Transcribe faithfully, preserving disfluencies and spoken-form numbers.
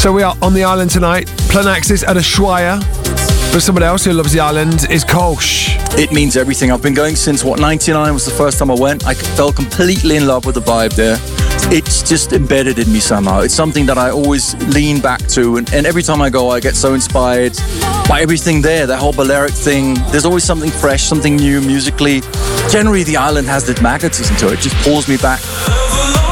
So we are on the island tonight. Planaxis at Ushuaia. But someone else who loves the island is Kolsch. It means everything. I've been going since, what, ninety-nine was the first time I went. I fell completely in love with the vibe there. It's just embedded in me somehow. It's something that I always lean back to. And, and every time I go, I get so inspired by everything there. That whole Balearic thing. There's always something fresh, something new musically. Generally, the island has that magnetism to it. It just pulls me back.